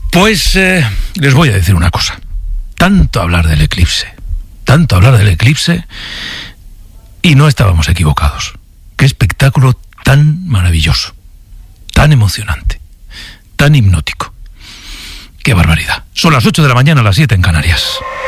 Pues les voy a decir una cosa. Tanto hablar del eclipse, y no estábamos equivocados. Qué espectáculo tan maravilloso, tan emocionante, tan hipnótico. Qué barbaridad. Son las 8 de la mañana, las 7 en Canarias.